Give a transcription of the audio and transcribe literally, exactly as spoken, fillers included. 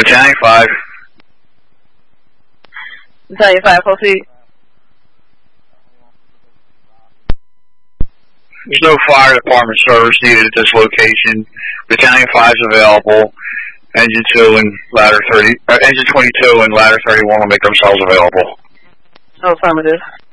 Battalion five. Battalion five, proceed. There's no fire department service needed at this location. Battalion five is available. Engine two and ladder thirty, uh, engine twenty-two and ladder thirty-one will make themselves available. Affirmative.